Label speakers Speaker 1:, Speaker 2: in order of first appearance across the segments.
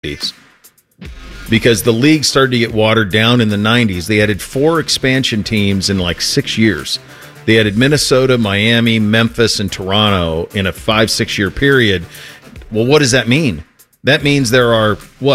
Speaker 1: because the league started to get watered down in the 90s. They added 4 expansion teams in like 6 years. They added Minnesota, Miami, Memphis, and Toronto in a 5-6 year period. Well, what does that mean? That means there are,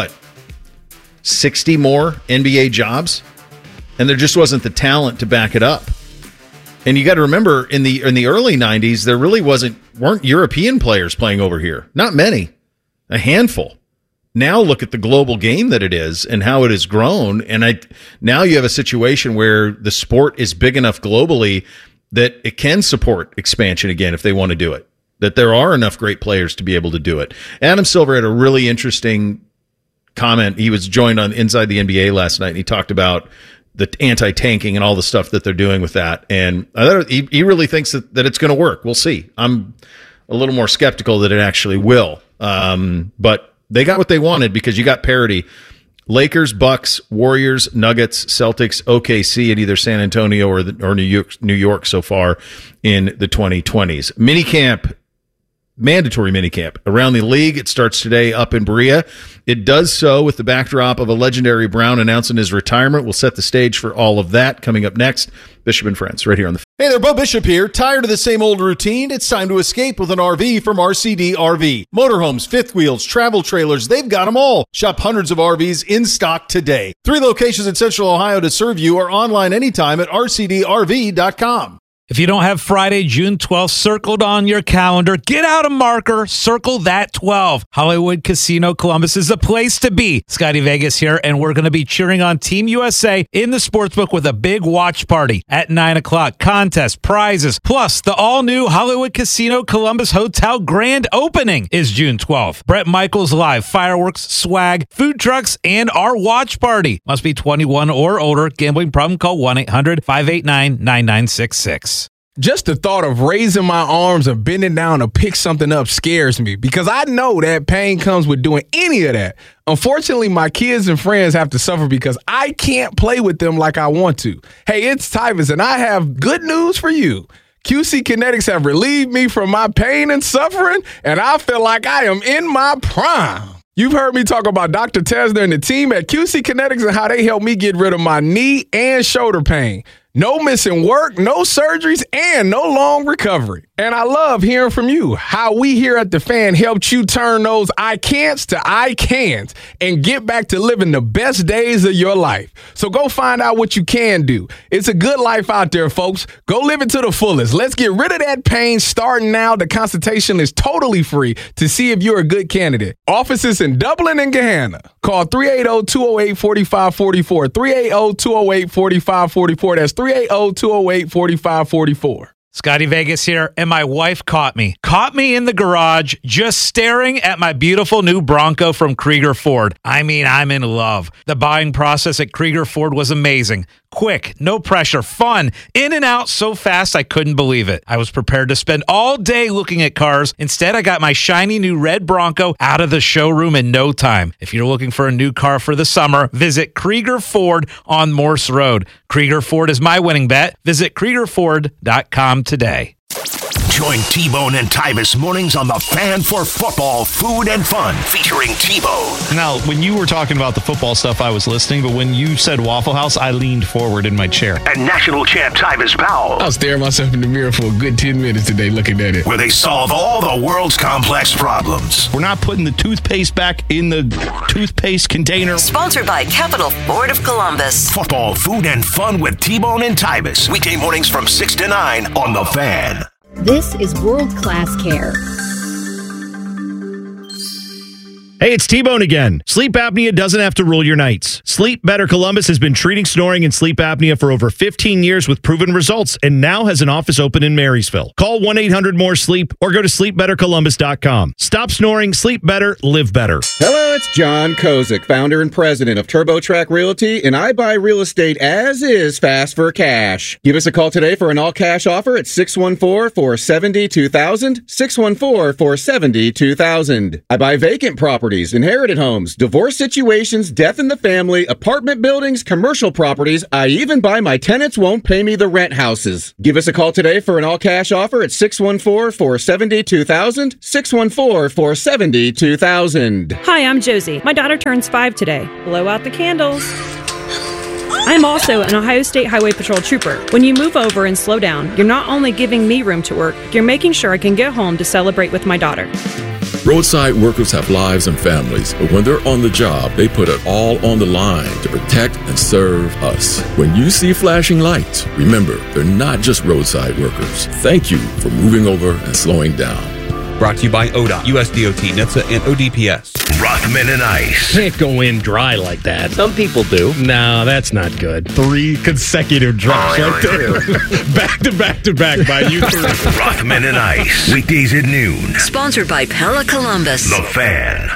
Speaker 1: 60 more NBA jobs? And there just wasn't the talent to back it up. And you got to remember, in the early 90s, there really weren't European players playing over here. Not many. A handful. Now look at the global game that it is and how it has grown. And now you have a situation where the sport is big enough globally that it can support expansion again if they want to do it. That there are enough great players to be able to do it. Adam Silver had a really interesting comment. He was joined on Inside the NBA last night, and he talked about the anti-tanking and all the stuff that they're doing with that. And he really thinks that it's going to work. We'll see. I'm a little more skeptical that it actually will. But they got what they wanted because you got parity. Lakers, Bucks, Warriors, Nuggets, Celtics, OKC, and either San Antonio or New York so far in the 2020s. Mandatory minicamp around the league. It starts today up in Berea. It does so with the backdrop of a legendary Brown announcing his retirement. We'll set the stage for all of that coming up next. Bishop and Friends, right here on the... Hey there, Bo Bishop here. Tired of the same old routine? It's time to escape with an RV from RCD RV. Motorhomes, fifth wheels, travel trailers, they've got them all. Shop hundreds of RVs in stock today. 3 locations in Central Ohio to serve you, or online anytime at rcdrv.com.
Speaker 2: If you don't have Friday, June 12th circled on your calendar, get out a marker, circle that 12. Hollywood Casino Columbus is the place to be. Scotty Vegas here, and we're going to be cheering on Team USA in the sportsbook with a big watch party at 9 o'clock. Contest, prizes, plus the all-new Hollywood Casino Columbus Hotel grand opening is June 12th. Bret Michaels Live, fireworks, swag, food trucks, and our watch party. Must be 21 or older. Gambling problem? Call 1-800-589-9966.
Speaker 3: Just the thought of raising my arms and bending down to pick something up scares me because I know that pain comes with doing any of that. Unfortunately, my kids and friends have to suffer because I can't play with them like I want to. Hey, it's Tyvus, and I have good news for you. QC Kinetics have relieved me from my pain and suffering, and I feel like I am in my prime. You've heard me talk about Dr. Tesner and the team at QC Kinetics and how they helped me get rid of my knee and shoulder pain. No missing work, no surgeries, and no long recovery. And I love hearing from you, how we here at The Fan helped you turn those I can'ts to I can'ts and get back to living the best days of your life. So go find out what you can do. It's a good life out there, folks. Go live it to the fullest. Let's get rid of that pain starting now. The consultation is totally free to see if you're a good candidate. Offices in Dublin and Gahanna. Call 380-208-4544. 380-208-4544. That's 380-208-4544.
Speaker 2: Scotty Vegas here, and my wife caught me in the garage just staring at my beautiful new Bronco from Krieger Ford. I mean, I'm in love. The buying process at Krieger Ford was amazing. Quick, no pressure, fun, in and out so fast I couldn't believe it. I was prepared to spend all day looking at cars. Instead, I got my shiny new red Bronco out of the showroom in no time. If you're looking for a new car for the summer, visit Krieger Ford on Morse Road. Krieger Ford is my winning bet. Visit KriegerFord.com today.
Speaker 4: Join T-Bone and Tyvus mornings on The Fan for football, food, and fun, featuring T-Bone.
Speaker 5: Now, when you were talking about the football stuff, I was listening, but when you said Waffle House, I leaned forward in my chair.
Speaker 4: And national champ Tyvus Powell.
Speaker 3: I was staring myself in the mirror for a good 10 minutes today looking at it.
Speaker 4: Where they solve all the world's complex problems.
Speaker 5: We're not putting the toothpaste back in the toothpaste container.
Speaker 6: Sponsored by Capital Ford of Columbus.
Speaker 4: Football, food, and fun with T-Bone and Tyvus. Weekday mornings from 6 to 9 on The Fan.
Speaker 7: This is world-class care.
Speaker 8: Hey, it's T-Bone again. Sleep apnea doesn't have to rule your nights. Sleep Better Columbus has been treating snoring and sleep apnea for over 15 years with proven results and now has an office open in Marysville. Call 1-800-MORE-SLEEP or go to sleepbettercolumbus.com. Stop snoring, sleep better, live better.
Speaker 9: Hello, it's John Kozik, founder and president of TurboTrack Realty, and I buy real estate as is fast for cash. Give us a call today for an all-cash offer at 614-470-2000, 614-470-2000. I buy vacant property properties, inherited homes, divorce situations, death in the family, apartment buildings, commercial properties. I even buy my tenants won't pay me the rent houses. Give us a call today for an all-cash offer at 614-470-2000, 614-470-2000.
Speaker 10: Hi, I'm Josie. My daughter turns 5 today. Blow out the candles. I'm also an Ohio State Highway Patrol trooper. When you move over and slow down, you're not only giving me room to work, you're making sure I can get home to celebrate with my daughter.
Speaker 11: Roadside workers have lives and families, but when they're on the job, they put it all on the line to protect and serve us. When you see flashing lights, remember, they're not just roadside workers. Thank you for moving over and slowing down.
Speaker 12: Brought to you by ODOT, USDOT, NHTSA, and ODPS.
Speaker 4: Rockman and Ice.
Speaker 8: Can't go in dry like that.
Speaker 13: Some people do.
Speaker 8: No, that's not good. 3 consecutive drops right there. back to back to back by you 3.
Speaker 4: Rockman and Ice. Weekdays at noon.
Speaker 6: Sponsored by Pella Columbus.
Speaker 4: The Fan.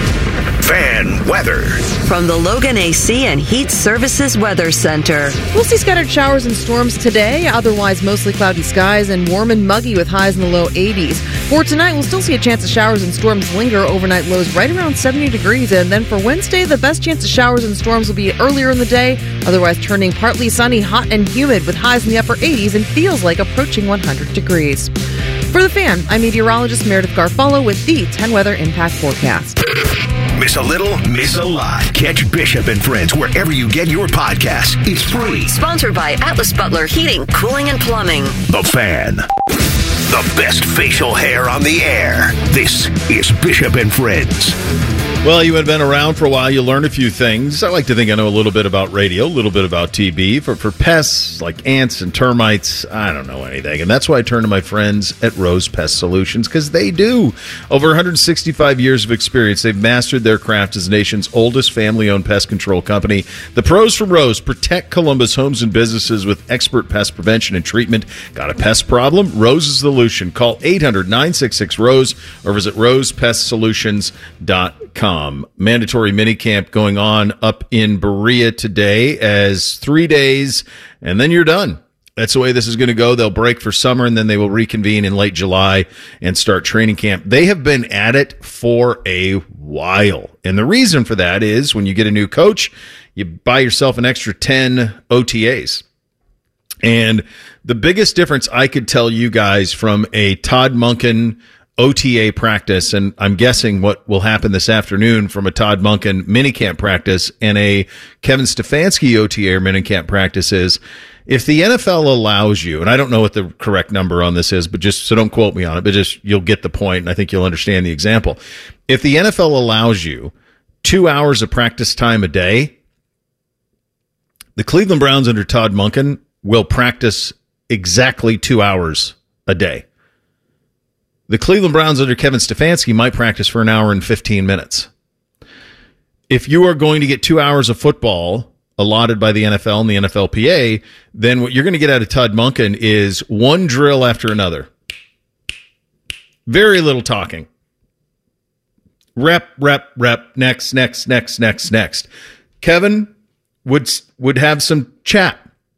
Speaker 4: Fan weather.
Speaker 6: From the Logan AC and Heat Services Weather Center.
Speaker 14: We'll see scattered showers and storms today, otherwise mostly cloudy skies and warm and muggy with highs in the low 80s. For tonight, we'll still see a chance of showers and storms linger, overnight lows right around 70 degrees. And then for Wednesday, the best chance of showers and storms will be earlier in the day, otherwise turning partly sunny, hot and humid with highs in the upper 80s and feels like approaching 100 degrees. For The Fan, I'm meteorologist Meredith Garfalo with the 10 Weather Impact Forecast.
Speaker 4: Miss a little, miss a lot. Catch Bishop and Friends wherever you get your podcasts. It's free.
Speaker 6: Sponsored by Atlas Butler Heating, Cooling, and Plumbing.
Speaker 4: The Fan. The best facial hair on the air. This is Bishop and Friends.
Speaker 1: Well, you have been around for a while. You learn a few things. I like to think I know a little bit about radio, a little bit about TV. For pests like ants and termites, I don't know anything. And that's why I turn to my friends at Rose Pest Solutions, because they do. Over 165 years of experience, they've mastered their craft as the nation's oldest family-owned pest control company. The pros from Rose protect Columbus homes and businesses with expert pest prevention and treatment. Got a pest problem? Rose is the solution. Call 800-966-ROSE or visit rosepestsolutions.com. Mandatory minicamp going on up in Berea today as 3 days, and then you're done. That's the way this is going to go. They'll break for summer, and then they will reconvene in late July and start training camp. They have been at it for a while, and the reason for that is when you get a new coach, you buy yourself an extra 10 OTAs. And the biggest difference I could tell you guys from a Todd Monken OTA practice, and I'm guessing what will happen this afternoon from a Todd Monken minicamp practice and a Kevin Stefanski OTA or minicamp practice is, if the NFL allows you, and I don't know what the correct number on this is, but just so don't quote me on it, but just you'll get the point, and I think you'll understand the example. If the NFL allows you 2 hours of practice time a day, the Cleveland Browns under Todd Monken will practice exactly 2 hours a day. The Cleveland Browns under Kevin Stefanski might practice for an hour and 15 minutes. If you are going to get 2 hours of football allotted by the NFL and the NFLPA, then what you're going to get out of Todd Monken is one drill after another. Very little talking. Rep, next. Kevin would have some chat.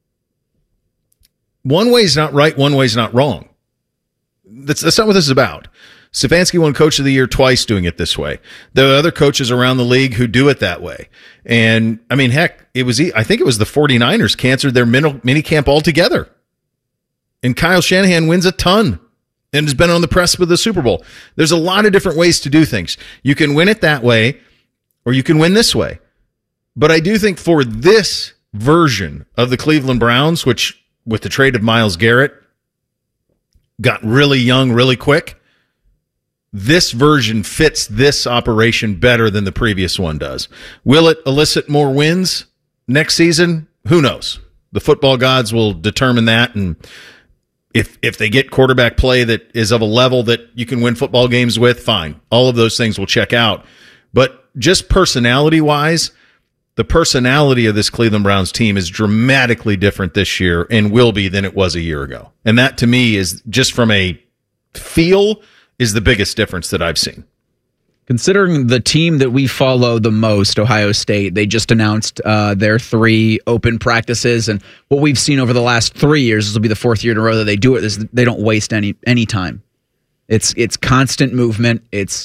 Speaker 1: One way's not right, one way's not wrong. That's not what this is about. Stefanski won Coach of the Year twice doing it this way. There are other coaches around the league who do it that way. And, I mean, heck, I think it was the 49ers canceled their minicamp altogether. And Kyle Shanahan wins a ton and has been on the precipice of the Super Bowl. There's a lot of different ways to do things. You can win it that way, or you can win this way. But I do think for this version of the Cleveland Browns, which with the trade of Myles Garrett, got really young really quick, this version fits this operation better than the previous one does. Will it elicit more wins next season? Who knows? The football gods will determine that, and if they get quarterback play that is of a level that you can win football games with, fine. All of those things will check out. But just personality-wise, the personality of this Cleveland Browns team is dramatically different this year and will be than it was a year ago. And that, to me, is just from a feel, is the biggest difference that I've seen.
Speaker 15: Considering the team that we follow the most, Ohio State, they just announced their 3 open practices. And what we've seen over the last 3 years, this will be the 4th year in a row that they do it, is they don't waste any time. It's constant movement. It's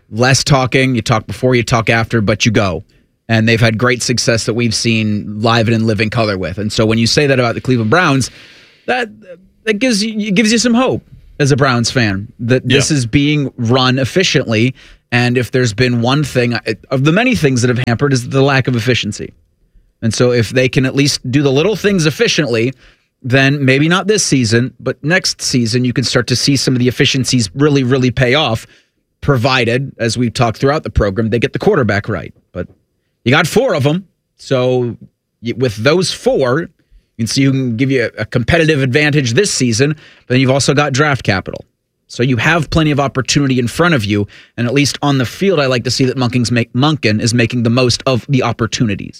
Speaker 15: less talking. You talk before, you talk after, but you go. And they've had great success that we've seen live and in living color with. And so when you say that about the Cleveland Browns, that gives you some hope as a Browns fan that this is being run efficiently. And if there's been one thing of the many things that have hampered is the lack of efficiency. And so if they can at least do the little things efficiently, then maybe not this season, but next season you can start to see some of the efficiencies really, really pay off, provided, as we've talked throughout the program, they get the quarterback right. But you got 4 of them. So with those 4, you can see who can give you a competitive advantage this season, but then you've also got draft capital. So you have plenty of opportunity in front of you, and at least on the field, I like to see that Monken is making the most of the opportunities.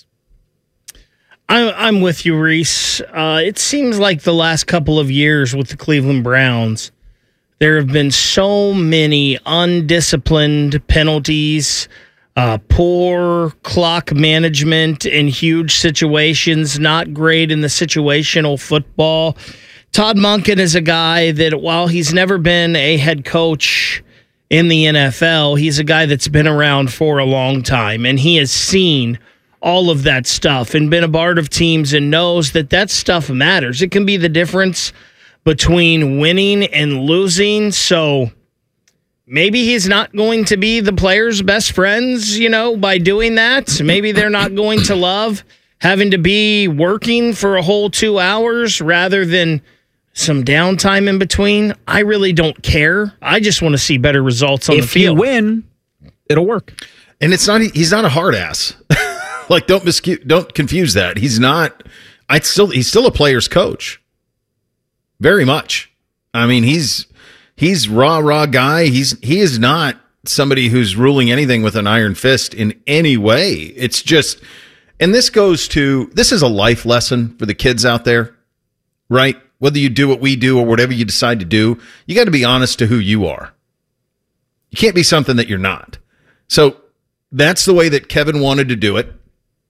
Speaker 13: I'm with you, Reese. It seems like the last couple of years with the Cleveland Browns, there have been so many undisciplined penalties, poor clock management in huge situations, not great in the situational football. Todd Monken is a guy that, while he's never been a head coach in the NFL, he's a guy that's been around for a long time, and he has seen all of that stuff and been a part of teams and knows that stuff matters. It can be the difference between winning and losing. So maybe he's not going to be the players' best friends, by doing that. Maybe they're not going to love having to be working for a whole 2 hours rather than some downtime in between. I really don't care. I just want to see better results on the field.
Speaker 15: If you win, it'll work.
Speaker 1: And he's not a hard ass. Like, don't confuse that. He's not. He's still a player's coach. Very much. I mean, he's raw guy. He is not somebody who's ruling anything with an iron fist in any way. It's just, and this is a life lesson for the kids out there, right? Whether you do what we do or whatever you decide to do, you got to be honest to who you are. You can't be something that you're not. So that's the way that Kevin wanted to do it.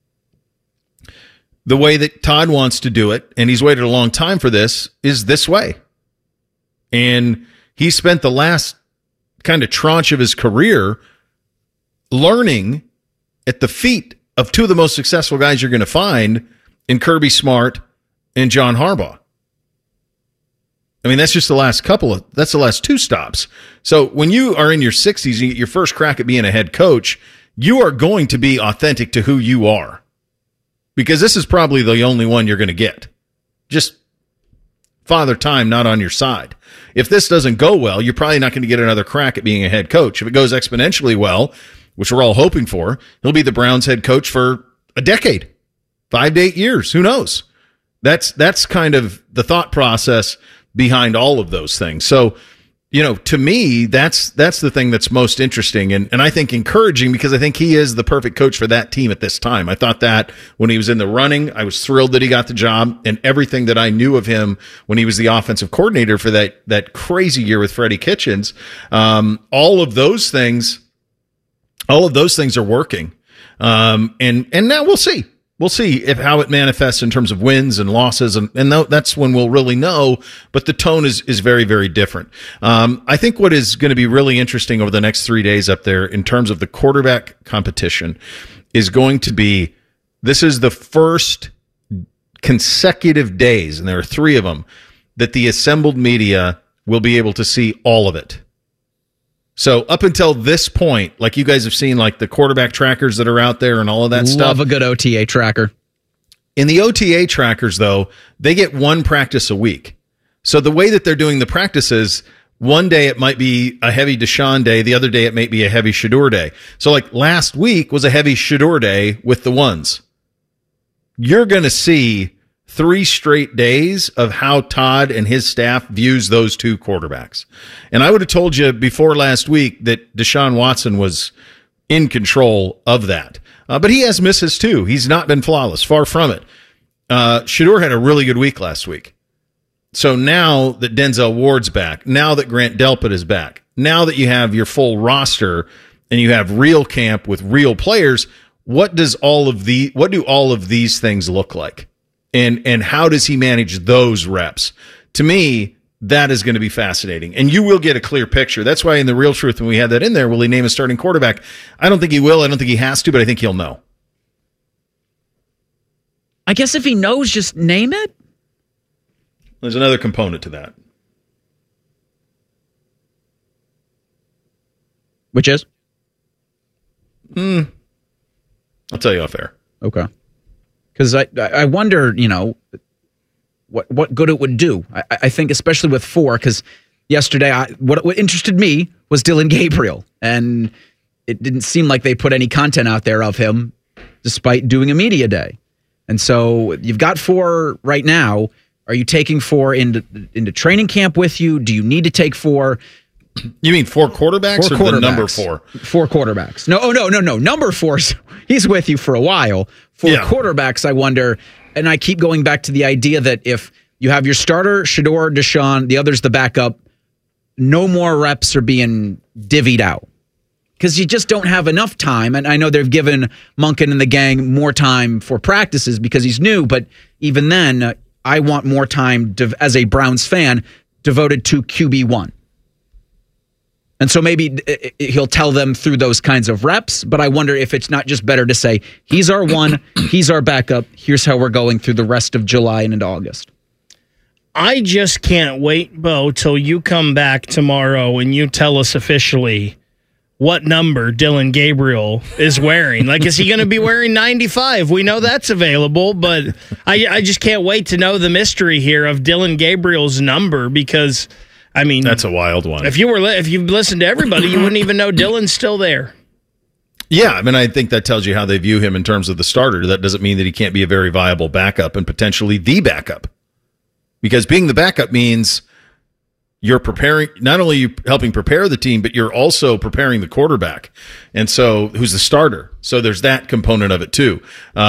Speaker 1: The way that Todd wants to do it, and he's waited a long time for this, is this way. And he spent the last kind of tranche of his career learning at the feet of 2 of the most successful guys you're going to find in Kirby Smart and John Harbaugh. I mean, that's just the last 2 stops. So when you are in your 60s and you get your first crack at being a head coach, you are going to be authentic to who you are. Because this is probably the only one you're going to get. Just Father Time not on your side. If this doesn't go well, you're probably not going to get another crack at being a head coach. If it goes exponentially well, which we're all hoping for, he'll be the Browns head coach for a decade, 5 to 8 years. Who knows? That's kind of the thought process behind all of those things. So, to me, that's the thing that's most interesting and I think encouraging, because I think he is the perfect coach for that team at this time. I thought that when he was in the running, I was thrilled that he got the job, and everything that I knew of him when he was the offensive coordinator for that crazy year with Freddie Kitchens, all of those things are working. And now we'll see. We'll see how it manifests in terms of wins and losses, and that's when we'll really know. But the tone is very, very different. I think what is going to be really interesting over the next 3 days up there in terms of the quarterback competition is going to be, this is the first consecutive days, and there are 3 of them, that the assembled media will be able to see all of it. So up until this point, like you guys have seen, like the quarterback trackers that are out there and all of that stuff.
Speaker 15: Love a good OTA tracker.
Speaker 1: In the OTA trackers, though, they get 1 practice a week. So the way that they're doing the practices, one day it might be a heavy Deshaun day. The other day it might be a heavy Shedeur day. So like last week was a heavy Shedeur day with the ones. You're going to see 3 straight days of how Todd and his staff views those 2 quarterbacks. And I would have told you before last week that Deshaun Watson was in control of that. But he has misses too. He's not been flawless, far from it. Shedeur had a really good week last week. So now that Denzel Ward's back, now that Grant Delpit is back, now that you have your full roster and you have real camp with real players, what do all of these things look like? And how does he manage those reps? To me, That is going to be fascinating. And you will get a clear picture. That's why in the Real Truth, when we had that in there, will he name a starting quarterback? I don't think he will. I don't think he has to, but I think he'll know.
Speaker 15: I guess if he knows, just name it.
Speaker 1: There's another component to that.
Speaker 15: Which is?
Speaker 1: I'll tell you off air.
Speaker 15: Okay. Because I wonder, what good it would do. I think especially with 4, because yesterday what interested me was Dylan Gabriel, and it didn't seem like they put any content out there of him despite doing a media day. And so you've got 4 right now. Are you taking 4 into training camp with you? Do you need to take 4?
Speaker 1: You mean 4 quarterbacks or the number 4?
Speaker 15: 4 quarterbacks. No. Number 4, he's with you for a while. 4 quarterbacks, I wonder. And I keep going back to the idea that if you have your starter, Shedeur, Deshaun, the other's the backup, no more reps are being divvied out. Because you just don't have enough time. And I know they've given Monken and the gang more time for practices because he's new. But even then, I want more time as a Browns fan devoted to QB1. And so maybe he'll tell them through those kinds of reps, but I wonder if it's not just better to say, he's our 1, he's our backup, here's how we're going through the rest of July and into August.
Speaker 13: I just can't wait, Bo, till you come back tomorrow and you tell us officially what number Dylan Gabriel is wearing. Like, is he going to be wearing 95? We know that's available, but I just can't wait to know the mystery here of Dylan Gabriel's number because... I mean,
Speaker 1: that's a wild one.
Speaker 13: If you listened to everybody, you wouldn't even know Dylan's still there.
Speaker 1: Yeah, I mean, I think that tells you how they view him in terms of the starter. That doesn't mean that he can't be a very viable backup and potentially the backup. Because being the backup means you're preparing, not only you helping prepare the team, but you're also preparing the quarterback. And so, who's the starter? So there's that component of it too.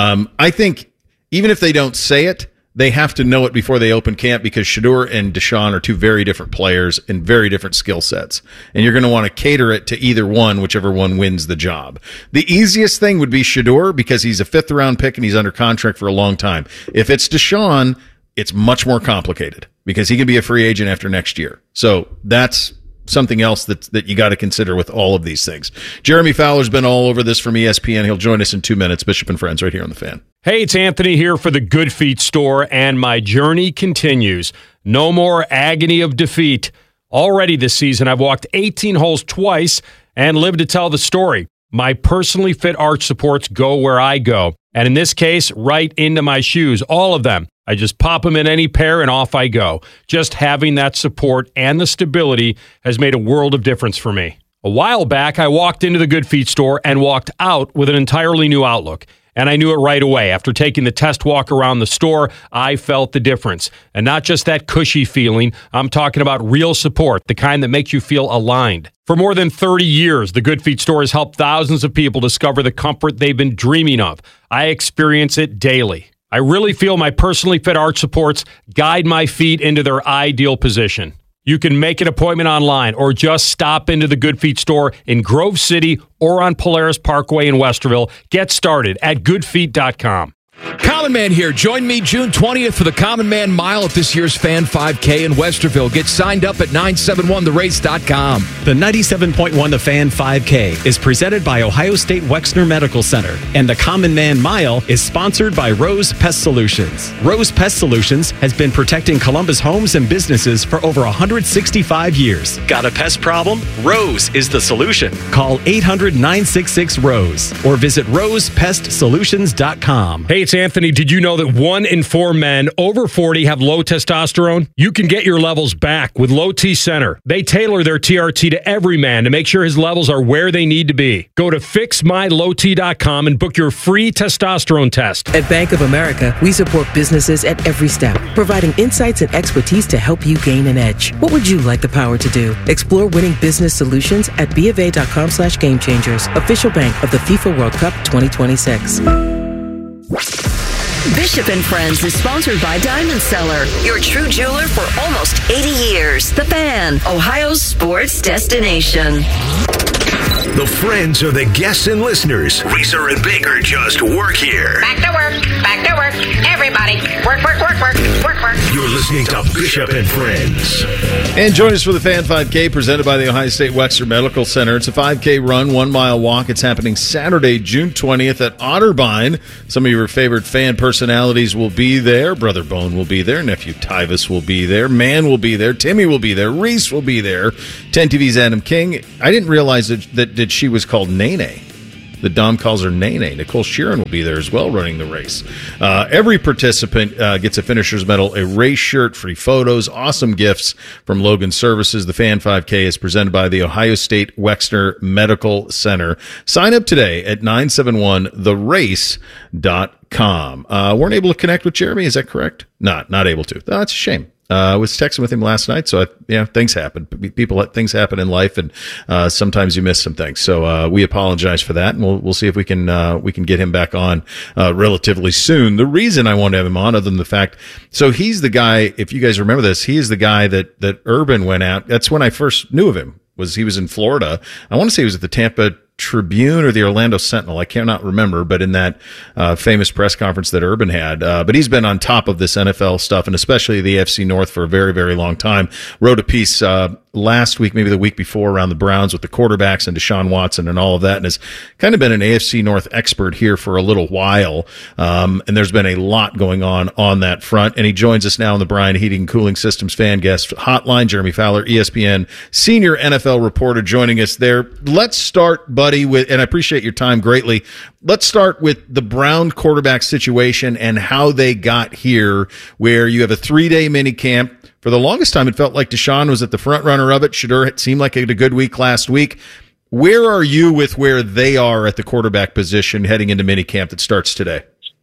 Speaker 1: I think even if they don't say it, they have to know it before they open camp because Shedeur and Deshaun are 2 very different players and very different skill sets. And you're going to want to cater it to either one, whichever one wins the job. The easiest thing would be Shedeur because he's a 5th-round pick and he's under contract for a long time. If it's Deshaun, it's much more complicated because he can be a free agent after next year. So that's something else that you got to consider with all of these things. Jeremy Fowler's been all over this from ESPN. He'll join us in 2 minutes. Bishop and Friends right here on The Fan.
Speaker 16: Hey, it's Anthony here for the Good Feet store, and my journey continues. No more agony of defeat. Already this season, I've walked 18 holes twice and lived to tell the story. My personally fit arch supports go where I go, and in this case, right into my shoes, all of them. I just pop them in any pair and off I go. Just having that support and the stability has made a world of difference for me. A while back, I walked into the Good Feet store and walked out with an entirely new outlook. And I knew it right away. After taking the test walk around the store, I felt the difference. And not just that cushy feeling, I'm talking about real support, the kind that makes you feel aligned. For more than 30 years, the Good Feet store has helped thousands of people discover the comfort they've been dreaming of. I experience it daily. I really feel my personally fit arch supports guide my feet into their ideal position. You can make an appointment online or just stop into the Good Feet store in Grove City or on Polaris Parkway in Westerville. Get started at goodfeet.com.
Speaker 17: Common Man here. Join me June 20th for the Common Man Mile at this year's Fan 5K in Westerville. Get signed up at 971therace.com.
Speaker 18: The 97.1 The Fan 5K is presented by Ohio State Wexner Medical Center, and the Common Man Mile is sponsored by Rose Pest Solutions. Rose Pest Solutions has been protecting Columbus homes and businesses for over 165 years. Got a pest problem? Rose is the solution. Call 800-966-ROSE or visit rosepestsolutions.com.
Speaker 16: Hey, it's Anthony. Did you know that 1 in 4 men over 40 have low testosterone? You can get your levels back with Low T Center. They tailor their TRT to every man to make sure his levels are where they need to be. Go to fixmylowt.com and book your free testosterone test.
Speaker 19: At Bank of America, we support businesses at every step, providing insights and expertise to help you gain an edge. What would you like the power to do? Explore winning business solutions at BofA.com/gamechangers, official bank of the FIFA World Cup 2026.
Speaker 6: Bishop and Friends is sponsored by Diamond Seller, your true jeweler for almost 80 years. The Fan, Ohio's sports destination.
Speaker 4: The friends are the guests and listeners. Reeser and Baker just work here.
Speaker 20: Back to work. Back to work. Everybody, work, work, work, work, work, work.
Speaker 4: You're listening to Bishop and Friends.
Speaker 1: And join us for the Fan 5K presented by the Ohio State Wexner Medical Center. It's a 5K run, 1 mile walk. It's happening Saturday, June 20th at Otterbein. Some of your favorite fan personalities will be there. Brother Bone will be there. Nephew Tyvis will be there. Man will be there. Timmy will be there. Reese will be there. 10 TV's Adam King. I didn't realize that she was called Nene. The Dom calls her Nene. Nicole Sheeran will be there as well running the race. Every participant gets a finisher's medal, a race shirt, free photos, awesome gifts from Logan Services. The Fan 5K is presented by the Ohio State Wexner Medical Center. Sign up today at 971therace.com. Weren't able to connect with Jeremy, is that correct? Not able to. That's a shame. I was texting with him last night, so things happen. Things happen in life, and sometimes you miss some things. So we apologize for that, and we'll see if we can get him back on relatively soon. The reason I want to have him on, other than the fact, so he's the guy. If you guys remember this, he is the guy that Urban went out. That's when I first knew of him. He was in Florida. I want to say he was at the Tampa Tribune or the Orlando Sentinel. I cannot remember, but in that famous press conference that Urban had. But he's been on top of this NFL stuff, and especially the AFC North for a very, very long time. Wrote a piece last week, maybe the week before, around the Browns with the quarterbacks and Deshaun Watson and all of that, and has kind of been an AFC North expert here for a little while. And there's been a lot going on that front. And he joins us now on the Brian Heating and Cooling Systems fan guest hotline. Jeremy Fowler, ESPN senior NFL reporter, joining us there. Let's start, buddy, and I appreciate your time greatly. Let's start with the Brown quarterback situation and how they got here, where you have a 3-day mini camp. For the longest time, it felt like Deshaun was at the front runner of it. Shedeur seemed like he had a good week last week. Where are you with where they are at the quarterback position heading into minicamp that starts today?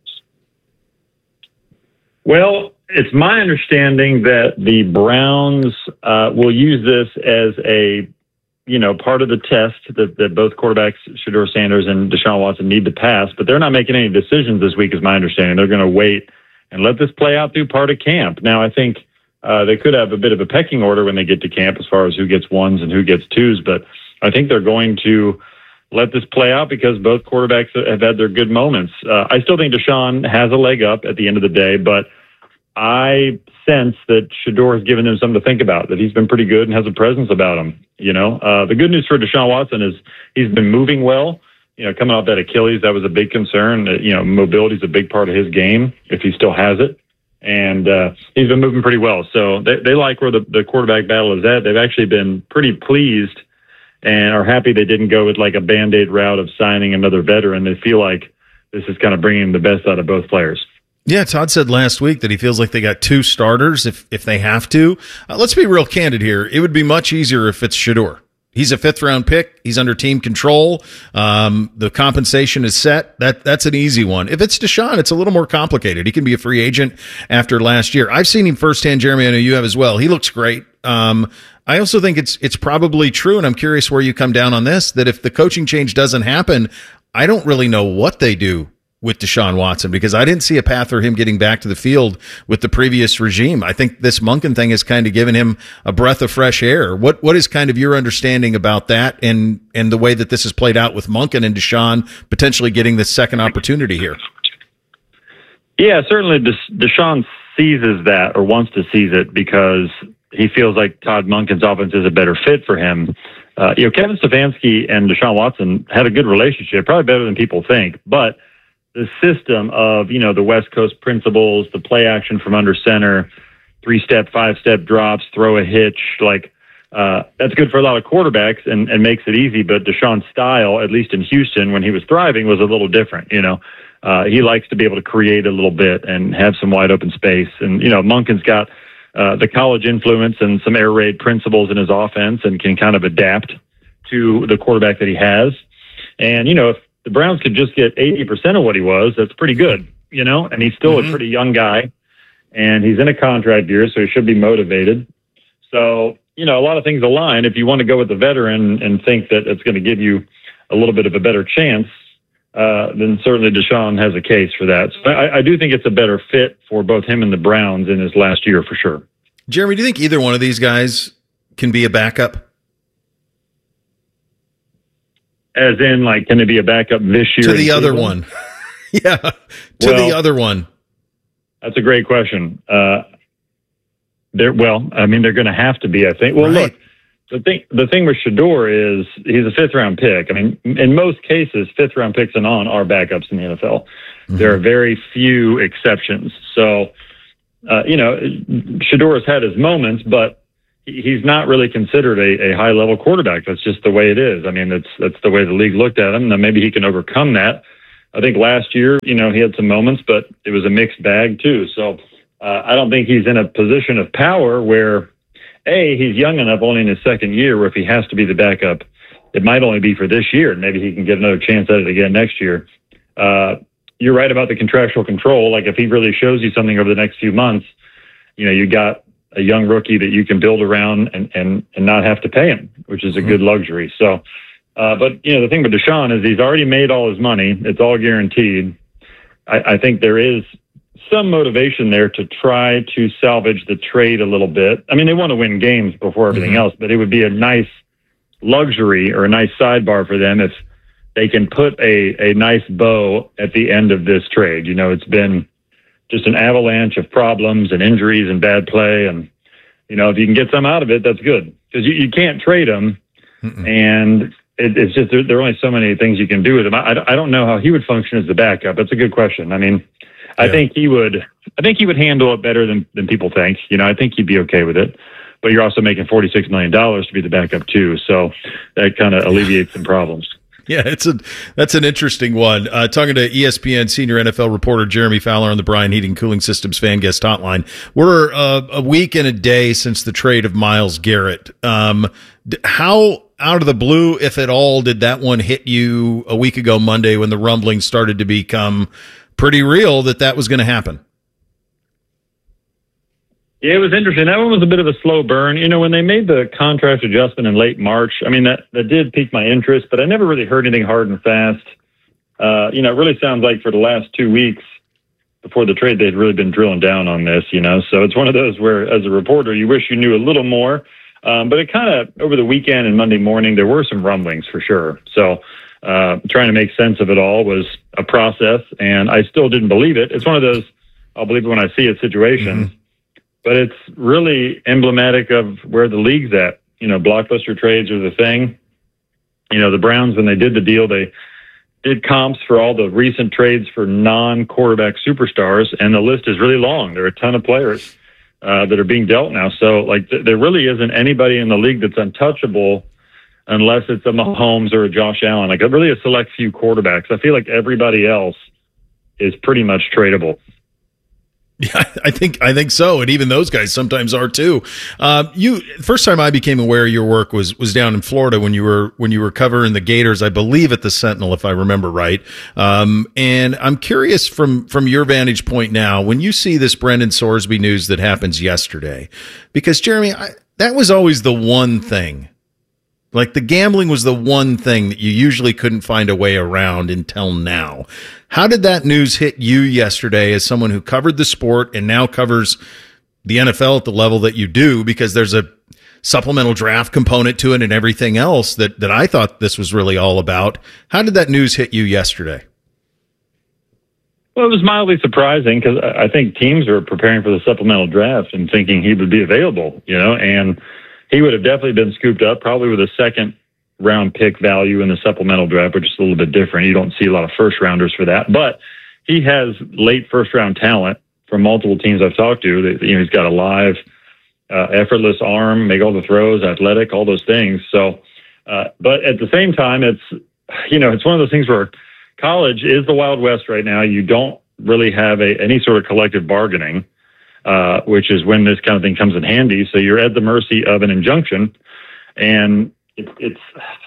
Speaker 20: Well, it's my understanding that the Browns will use this as a part of the test that both quarterbacks, Shedeur Sanders and Deshaun Watson, need to pass. But they're not making any decisions this week, is my understanding. They're going to wait and let this play out through part of camp. Now, I think they could have a bit of a pecking order when they get to camp as far as who gets ones and who gets twos, but I think they're going to let this play out because both quarterbacks have had their good moments. I still think Deshaun has a leg up at the end of the day, but I sense that Shedeur has given him something to think about, that he's been pretty good and has a presence about him. The good news for Deshaun Watson is he's been moving well. Coming off that Achilles, that was a big concern. Mobility is a big part of his game if he still has it. And he's been moving pretty well. So they like where the quarterback battle is at. They've actually been pretty pleased and are happy they didn't go with like a Band-Aid route of signing another veteran. They feel like this is kind of bringing the best out of both players.
Speaker 1: Yeah, Todd said last week that he feels like they got 2 starters if they have to. Let's be real candid here. It would be much easier if it's Shedeur. He's a 5th-round pick. He's under team control. The compensation is set. That's an easy one. If it's Deshaun, it's a little more complicated. He can be a free agent after last year. I've seen him firsthand, Jeremy. I know you have as well. He looks great. I also think it's probably true, and I'm curious where you come down on this, that if the coaching change doesn't happen, I don't really know what they do with Deshaun Watson, because I didn't see a path for him getting back to the field with the previous regime. I think this Monken thing has kind of given him a breath of fresh air. What is kind of your understanding about that and the way that this has played out with Monken and Deshaun potentially getting this second opportunity here?
Speaker 20: Yeah, certainly Deshaun seizes that or wants to seize it because he feels like Todd Monken's offense is a better fit for him. Kevin Stefanski and Deshaun Watson had a good relationship, probably better than people think, but the system of, the West Coast principles, the play action from under center, 3-step, 5-step drops, throw a hitch, that's good for a lot of quarterbacks and makes it easy. But Deshaun's style, at least in Houston when he was thriving, was a little different. He likes to be able to create a little bit and have some wide open space. And, Monken's got the college influence and some air raid principles in his offense and can kind of adapt to the quarterback that he has. And, if the Browns could just get 80% of what he was, that's pretty good, and he's still a pretty young guy, and he's in a contract year, so he should be motivated. So, a lot of things align. If you want to go with the veteran and think that it's going to give you a little bit of a better chance, then certainly Deshaun has a case for that. So I do think it's a better fit for both him and the Browns in his last year for sure.
Speaker 1: Jeremy, do you think either one of these guys can be a backup?
Speaker 20: As in, can it be a backup this year?
Speaker 1: To the other one. Yeah, the other one.
Speaker 20: That's a great question. they're going to have to be, I think. Well,
Speaker 1: right.
Speaker 20: Look, the thing with Shedeur is he's a 5th-round pick. I mean, in most cases, 5th-round picks and on are backups in the NFL. Mm-hmm. There are very few exceptions. So, Shedeur has had his moments, but he's not really considered a high-level quarterback. That's just the way it is. I mean, that's the way the league looked at him. Now, maybe he can overcome that. I think last year, he had some moments, but it was a mixed bag too. So I don't think he's in a position of power where, he's young enough, only in his 2nd year, where if he has to be the backup, it might only be for this year. Maybe he can get another chance at it again next year. You're right about the contractual control. Like if he really shows you something over the next few months, you got a young rookie that you can build around and not have to pay him, which is a good luxury. So, but the thing with Deshaun is he's already made all his money. It's all guaranteed. I think there is some motivation there to try to salvage the trade a little bit. I mean, they want to win games before everything else, but it would be a nice luxury or a nice sidebar for them if they can put a nice bow at the end of this trade. It's been just an avalanche of problems and injuries and bad play. And, if you can get some out of it, that's good. Because you can't trade them. And it's just there are only so many things you can do with him. I don't know how he would function as the backup. That's a good question. I mean, I think he would handle it better than people think. I think he'd be okay with it. But you're also making $46 million to be the backup too. So that kind of alleviates some problems.
Speaker 1: Yeah, that's an interesting one. Talking to ESPN senior NFL reporter Jeremy Fowler on the Brian Heating Cooling Systems fan guest hotline. We're a week and a day since the trade of Myles Garrett. How out of the blue, if at all, did that one hit you a week ago Monday when the rumblings started to become pretty real that was going to happen?
Speaker 20: Yeah, it was interesting. That one was a bit of a slow burn. When they made the contract adjustment in late March, I mean, that did pique my interest, but I never really heard anything hard and fast. It really sounds like for the last 2 weeks before the trade, they'd really been drilling down on this, So it's one of those where, as a reporter, you wish you knew a little more. But it kind of, over the weekend and Monday morning, there were some rumblings for sure. So trying to make sense of it all was a process, and I still didn't believe it. It's one of those, I'll believe it when I see it situations. Mm-hmm. But it's really emblematic of where the league's at. Blockbuster trades are the thing. The Browns, when they did the deal, they did comps for all the recent trades for non-quarterback superstars, and the list is really long. There are a ton of players that are being dealt now. So, there really isn't anybody in the league that's untouchable unless it's a Mahomes or a Josh Allen. Really a select few quarterbacks. I feel like everybody else is pretty much tradable.
Speaker 1: Yeah, I think so, and even those guys sometimes are too. First time I became aware of your work was down in Florida when you were covering the Gators, I believe at the Sentinel, if I remember right. And I'm curious from your vantage point now, when you see this Brendan Sorsby news that happens yesterday, because Jeremy, that was always the one thing. Like the gambling was the one thing that you usually couldn't find a way around until now. How did that news hit you yesterday as someone who covered the sport and now covers the NFL at the level that you do? Because there's a supplemental draft component to it and everything else that I thought this was really all about. How did that news hit you yesterday?
Speaker 20: Well, it was mildly surprising because I think teams are preparing for the supplemental draft and thinking he would be available, and he would have definitely been scooped up, probably with a second-round pick value in the supplemental draft, which is a little bit different. You don't see a lot of first-rounders for that. But he has late first-round talent from multiple teams I've talked to. He's got a live, effortless arm, make all the throws, athletic, all those things. So, but at the same time, it's one of those things where college is the Wild West right now. You don't really have any sort of collective bargaining. Which is when this kind of thing comes in handy. So you're at the mercy of an injunction, and it's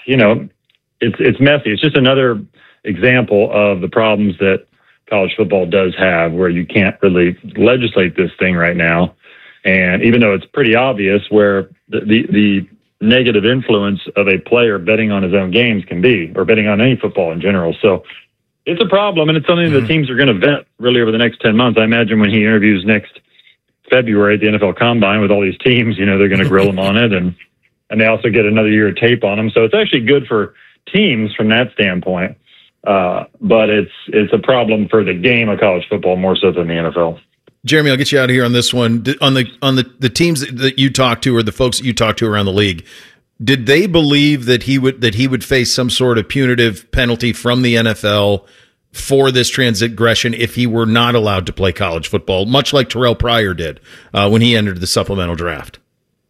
Speaker 20: messy. It's just another example of the problems that college football does have, where you can't really legislate this thing right now. And even though it's pretty obvious where the negative influence of a player betting on his own games can be, or betting on any football in general. So it's a problem, and it's something that teams are going to vet really over the next 10 months. I imagine when he interviews next February at the NFL Combine with all these teams, they're going to grill him on it, and they also get another year of tape on him. So it's actually good for teams from that standpoint. But it's a problem for the game of college football more so than the NFL.
Speaker 1: Jeremy, I'll get you out of here on this one. On the teams that you talk to, or the folks that you talk to around the league, did they believe that he would face some sort of punitive penalty from the NFL for this transgression if he were not allowed to play college football, much like Terrell Pryor did when he entered the supplemental draft?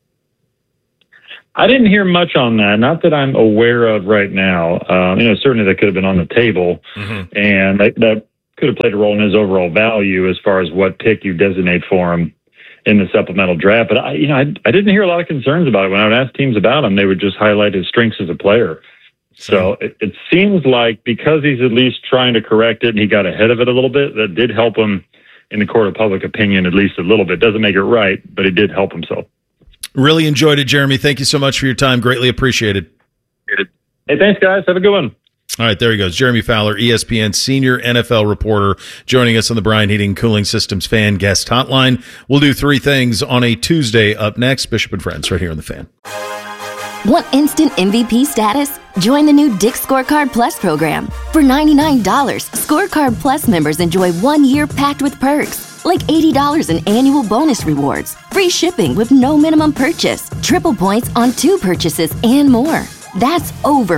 Speaker 20: I didn't hear much on that. Not that I'm aware of right now. Certainly that could have been on the table, and that could have played a role in his overall value as far as what pick you designate for him in the supplemental draft. But I didn't hear a lot of concerns about it. When I would ask teams about him, they would just highlight his strengths as a player. So it seems like because he's at least trying to correct it and he got ahead of it a little bit, that did help him in the court of public opinion, at least a little bit. Doesn't make it right, but it did help himself.
Speaker 1: Really enjoyed it, Jeremy. Thank you so much for your time. Greatly appreciated.
Speaker 20: Hey, thanks, guys. Have a good one.
Speaker 1: All right, there he goes. Jeremy Fowler, ESPN senior NFL reporter, joining us on the Brian Heating Cooling Systems Fan Guest Hotline. We'll do three things on a Tuesday up next. Bishop and Friends right here on The Fan.
Speaker 21: Want instant MVP status? Join the new Dick's Scorecard Plus program. For $99, Scorecard Plus members enjoy 1 year packed with perks, like $80 in annual bonus rewards, free shipping with no minimum purchase, triple points on 2 purchases, and more. That's over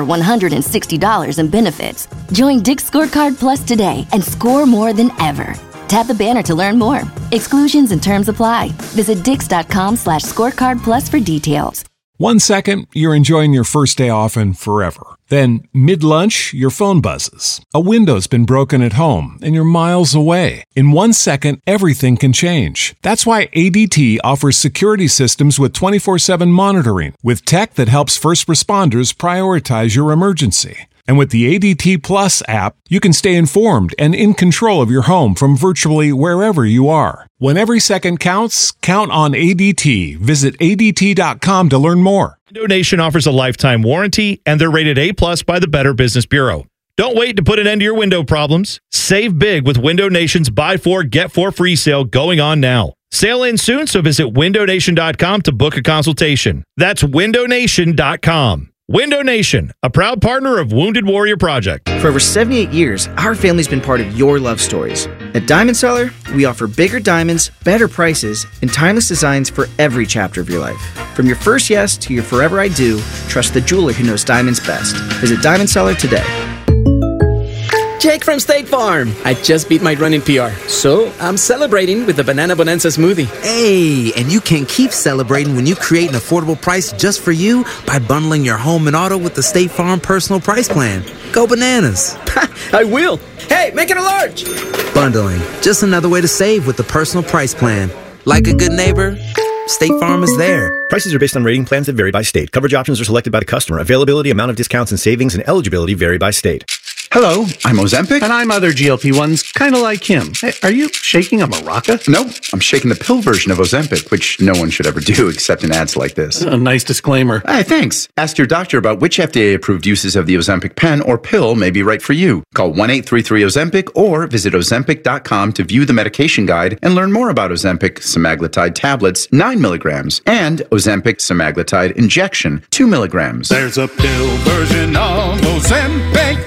Speaker 21: $160 in benefits. Join Dick's Scorecard Plus today and score more than ever. Tap the banner to learn more. Exclusions and terms apply. Visit dix.com/scorecard plus for details.
Speaker 22: 1 second, you're enjoying your first day off and forever. Then, mid-lunch, your phone buzzes. A window's been broken at home, and you're miles away. In 1 second, everything can change. That's why ADT offers security systems with 24/7 monitoring, with tech that helps first responders prioritize your emergency. And with the ADT Plus app, you can stay informed and in control of your home from virtually wherever you are. When every second counts, count on ADT. Visit ADT.com to learn more.
Speaker 8: Window Nation offers a lifetime warranty, and they're rated A+ by the Better Business Bureau. Don't wait to put an end to your window problems. Save big with Window Nation's Buy 4, Get 4 free sale going on now. Sale ends soon, so visit windownation.com to book a consultation. That's windownation.com. Window Nation, a proud partner of Wounded Warrior Project.
Speaker 23: For over 78 years, our family's been part of your love stories. At Diamond Seller, we offer bigger diamonds, better prices, and timeless designs for every chapter of your life. From your first yes to your forever I do, trust the jeweler who knows diamonds best. Visit Diamond Seller today.
Speaker 24: Jake from State Farm. I just beat my running PR, so I'm celebrating with the Banana Bonanza smoothie.
Speaker 25: Hey, and you can keep celebrating when you create an affordable price just for you by bundling your home and auto with the State Farm Personal Price Plan. Go bananas.
Speaker 24: I will. Hey, make it a large.
Speaker 25: Bundling, just another way to save with the Personal Price Plan. Like a good neighbor, State Farm is there.
Speaker 26: Prices are based on rating plans that vary by state. Coverage options are selected by the customer. Availability, amount of discounts and savings, and eligibility vary by state.
Speaker 27: Hello, I'm Ozempic. And I'm other GLP-1s, kind of like him. Hey, are you shaking a maraca?
Speaker 28: No, I'm shaking the pill version of Ozempic, which no one should ever do except in ads like this.
Speaker 27: A nice disclaimer.
Speaker 28: Hey, thanks. Ask your doctor about which FDA-approved uses of the Ozempic pen or pill may be right for you. Call 1-833-OZEMPIC or visit Ozempic.com to view the medication guide and learn more about Ozempic semaglutide tablets, 9 milligrams, and Ozempic semaglutide injection, 2 milligrams.
Speaker 27: There's a pill version of Ozempic.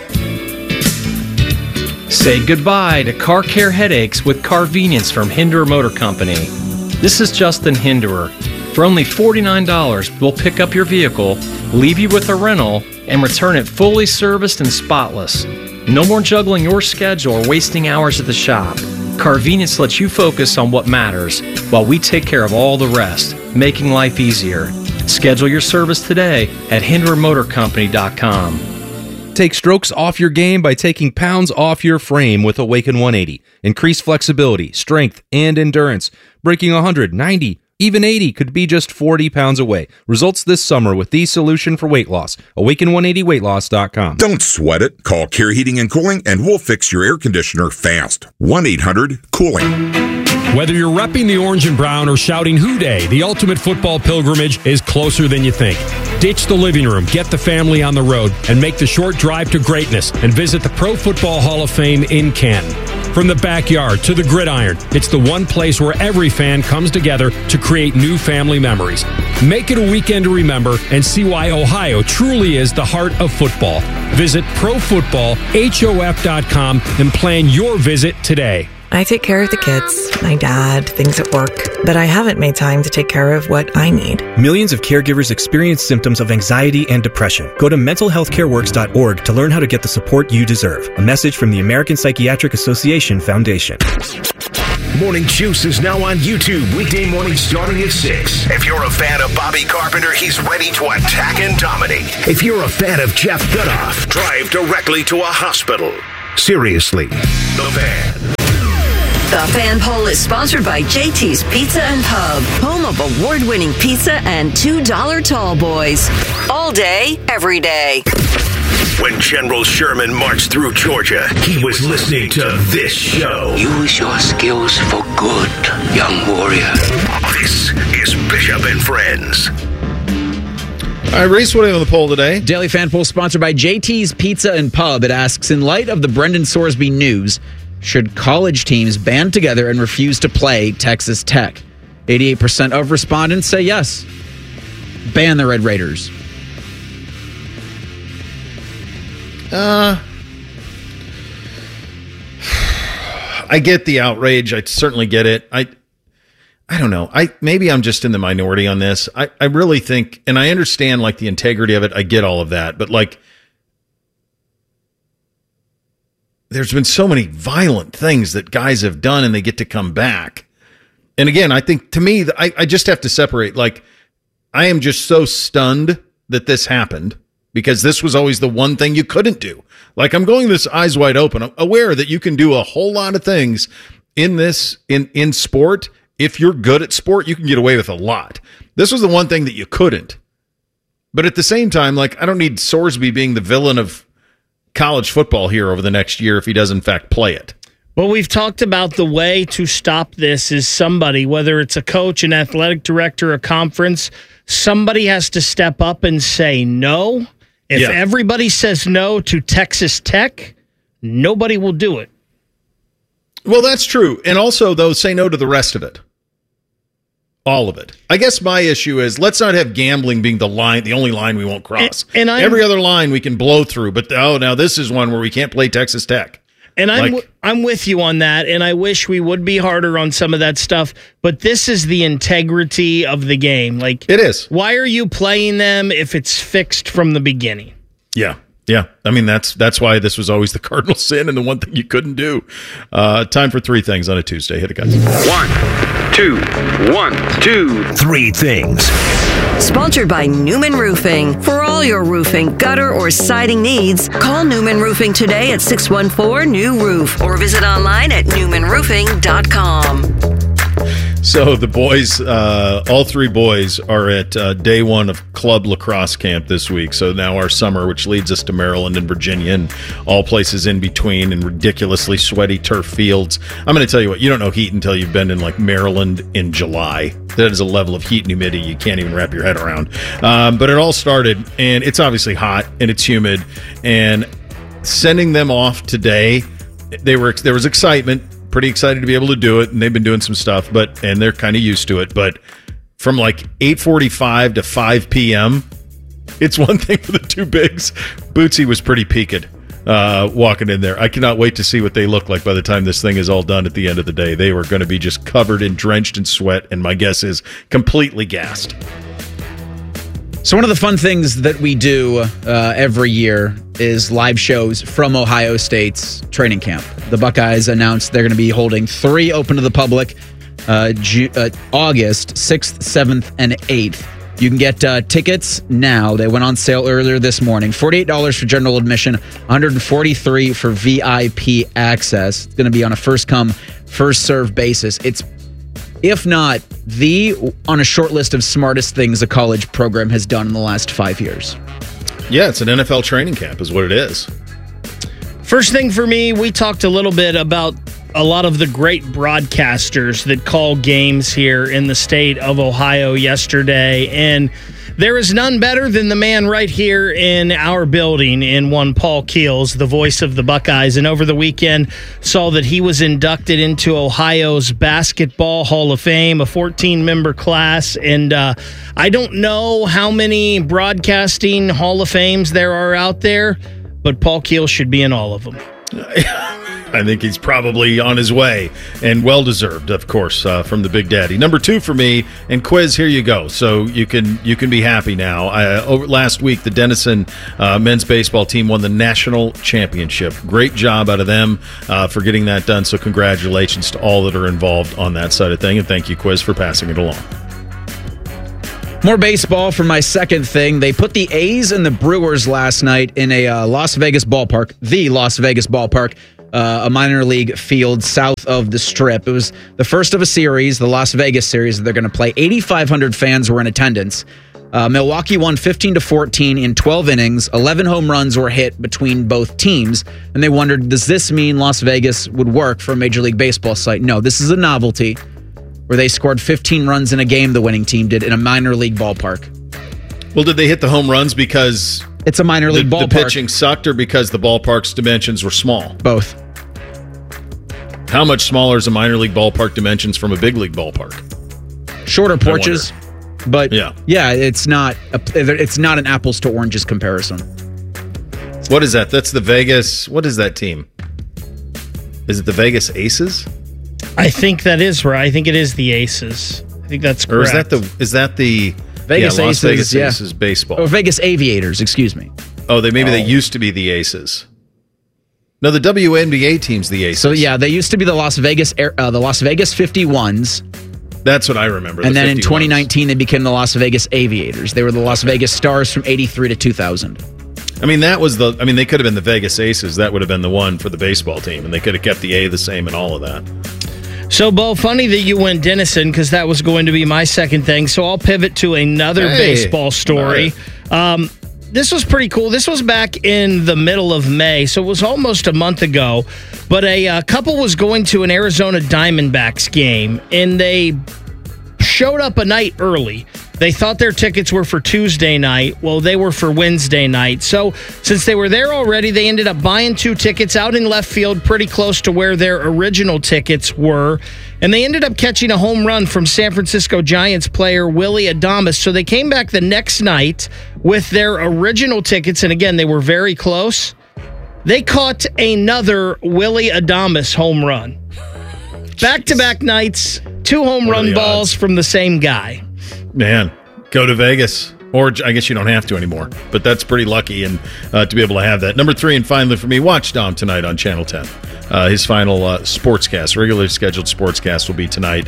Speaker 29: Say goodbye to car care headaches with Carvenience from Hinderer Motor Company. This is Justin Hinderer. For only $49, we'll pick up your vehicle, leave you with a rental, and return it fully serviced and spotless. No more juggling your schedule or wasting hours at the shop. Carvenience lets you focus on what matters while we take care of all the rest, making life easier. Schedule your service today at HindererMotorCompany.com.
Speaker 12: Take strokes off your game by taking pounds off your frame with Awaken 180. Increase flexibility, strength, and endurance. Breaking 100, 90, even 80 could be just 40 pounds away. Results this summer with the solution for weight loss. Awaken180weightloss.com.
Speaker 30: Don't sweat it. Call Care Heating and Cooling and we'll fix your air conditioner fast. 1-800-COOLING.
Speaker 16: Whether you're repping the orange and brown or shouting Hoo Day, the ultimate football pilgrimage is closer than you think. Ditch the living room, get the family on the road, and make the short drive to greatness and visit the Pro Football Hall of Fame in Canton. From the backyard to the gridiron, it's the one place where every fan comes together to create new family memories. Make it a weekend to remember and see why Ohio truly is the heart of football. Visit ProFootballHof.com and plan your visit today.
Speaker 2: I take care of the kids, my dad, things at work, but I haven't made time to take care of what I need.
Speaker 3: Millions of caregivers experience symptoms of anxiety and depression. Go to mentalhealthcareworks.org to learn how to get the support you deserve. A message from the American Psychiatric Association Foundation.
Speaker 4: Morning Juice is now on YouTube, weekday morning starting at 6. If you're a fan of Bobby Carpenter, he's ready to attack and dominate. If you're a fan of Jeff Goodoff, drive directly to a hospital. Seriously, The Fan.
Speaker 6: The Fan Poll is sponsored by JT's Pizza and Pub, home of award-winning pizza and $2 tall boys. All day, every day.
Speaker 4: When General Sherman marched through Georgia, he was listening to this show.
Speaker 5: Use your skills for good, young warrior.
Speaker 4: This is Bishop and Friends.
Speaker 1: All right, Reese, what are you on the poll today?
Speaker 7: Daily Fan Poll sponsored by JT's Pizza and Pub. It asks, in light of the Brendan Sorsby news, should college teams band together and refuse to play Texas Tech? 88% of respondents say yes. Ban the Red Raiders.
Speaker 1: I get the outrage. I certainly get it. I don't know. Maybe I'm just in the minority on this. I really think, and I understand like the integrity of it. I get all of that, but like, there's been so many violent things that guys have done and they get to come back. And again, I think to me, I just have to separate. Like, I am just so stunned that this happened because this was always the one thing you couldn't do. Like, I'm going this eyes wide open. I'm aware that you can do a whole lot of things in this, in sport. If you're good at sport, you can get away with a lot. This was the one thing that you couldn't. But at the same time, like, I don't need Sorsby being the villain of college football here over the next year if he does in fact play it.
Speaker 9: Well, we've talked about the way to stop this is somebody, whether it's a coach, an athletic director, a conference, somebody has to step up and say no. If everybody says no to Texas Tech, nobody will do it.
Speaker 1: Well, that's true. And also, though, say no to the rest of it. All of it. I guess my issue is let's not have gambling being the only line we won't cross. And every other line we can blow through, but now this is one where we can't play Texas Tech.
Speaker 9: And I'm with you on that, and I wish we would be harder on some of that stuff, but this is the integrity of the game. Like,
Speaker 1: it is.
Speaker 9: Why are you playing them if it's fixed from the beginning?
Speaker 1: Yeah. Yeah. I mean, that's why this was always the cardinal sin and the one thing you couldn't do. Time for three things on a Tuesday. Hit it, guys.
Speaker 4: 1, 2, 3 things.
Speaker 6: Sponsored by Newman Roofing. For all your roofing, gutter, or siding needs, call Newman Roofing today at 614-NEW-ROOF or visit online at newmanroofing.com.
Speaker 1: So the boys, all three boys are at day one of club lacrosse camp this week. So now our summer, which leads us to Maryland and Virginia and all places in between and ridiculously sweaty turf fields. I'm going to tell you what, you don't know heat until you've been in like Maryland in July. That is a level of heat and humidity you can't even wrap your head around. But it all started, and it's obviously hot and it's humid. And sending them off today, there was excitement. Pretty excited to be able to do it, and they've been doing some stuff, and they're kind of used to it. But from like 8:45 to 5 p.m., it's one thing for the two bigs. Bootsy was pretty peaked walking in there. I cannot wait to see what they look like by the time this thing is all done at the end of the day. They were going to be just covered and drenched in sweat, and my guess is completely gassed.
Speaker 7: So one of the fun things that we do every year is live shows from Ohio State's training camp. The Buckeyes announced they're going to be holding 3 open to the public August 6th, 7th, and 8th. You can get tickets now. They went on sale earlier this morning. $48 for general admission, $143 for VIP access. It's going to be on a first-come, first-served basis. It's, if not on a short list of smartest things a college program has done in the last 5 years.
Speaker 1: Yeah, it's an NFL training camp is what it is.
Speaker 9: First thing for me, we talked a little bit about a lot of the great broadcasters that call games here in the state of Ohio yesterday, and there is none better than the man right here in our building in one Paul Keels, the voice of the Buckeyes. And over the weekend, saw that he was inducted into Ohio's Basketball Hall of Fame, a 14-member class. And I don't know how many broadcasting Hall of Fames there are out there, but Paul Keels should be in all of them.
Speaker 1: I think he's probably on his way, and well-deserved, of course, from the Big Daddy. Number 2 for me, and Quiz, here you go. So you can be happy now. Last week, the Denison men's baseball team won the national championship. Great job out of them for getting that done, so congratulations to all that are involved on that side of thing, and thank you, Quiz, for passing it along.
Speaker 7: More baseball for my second thing. They put the A's and the Brewers last night in a Las Vegas ballpark, the Las Vegas ballpark, a minor league field south of the Strip. It was the first of a series, the Las Vegas series that they're going to play. 8,500 fans were in attendance. Milwaukee won 15-14 in 12 innings. 11 home runs were hit between both teams. And they wondered, does this mean Las Vegas would work for a Major League Baseball site? No, this is a novelty where they scored 15 runs in a game, the winning team did, in a minor league ballpark.
Speaker 1: Well, did they hit the home runs because
Speaker 7: it's a minor league ballpark?
Speaker 1: The pitching sucked, or because the ballpark's dimensions were small?
Speaker 7: Both.
Speaker 1: How much smaller is a minor league ballpark dimensions from a big league ballpark?
Speaker 7: Shorter porches, but yeah, it's not an apples to oranges comparison.
Speaker 1: What is that? That's the Vegas. What is that team? Is it the Vegas Aces?
Speaker 9: I think that is right. I think it is the Aces. I think that's correct.
Speaker 1: Or is that the
Speaker 7: Vegas
Speaker 1: Las
Speaker 7: Aces?
Speaker 1: Vegas Aces baseball.
Speaker 7: Or Vegas Aviators, excuse me.
Speaker 1: Oh, they used to be the Aces. No, the WNBA team's the Aces.
Speaker 7: So yeah, they used to be the Las Vegas 51s.
Speaker 1: That's what I remember.
Speaker 7: And then in 2019, they became the Las Vegas Aviators. They were the Las Vegas Stars from 83 to 2000.
Speaker 1: I mean, they could have been the Vegas Aces. That would have been the one for the baseball team, and they could have kept the A the same and all of that.
Speaker 9: So, Bo, funny that you went Denison, because that was going to be my second thing. So I'll pivot to another baseball story. Right. This was pretty cool. This was back in the middle of May, so it was almost a month ago. But a couple was going to an Arizona Diamondbacks game, and they showed up a night early. They thought their tickets were for Tuesday night. Well, they were for Wednesday night. So since they were there already, they ended up buying 2 tickets out in left field, pretty close to where their original tickets were. And they ended up catching a home run from San Francisco Giants player Willy Adames. So they came back the next night with their original tickets. And again, they were very close. They caught another Willy Adames home run. Back-to-back nights, 2 home run balls from the same guy.
Speaker 1: Man, go to Vegas. Or I guess you don't have to anymore. But that's pretty lucky and to be able to have that. Number 3, and finally for me, watch Dom tonight on Channel 10. His final sportscast, regularly scheduled sportscast, will be tonight.